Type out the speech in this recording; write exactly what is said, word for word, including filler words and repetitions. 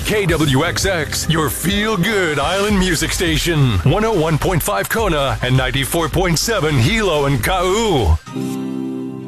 K W X X, your feel-good island music station. one oh one point five Kona and ninety-four point seven Hilo and Kau.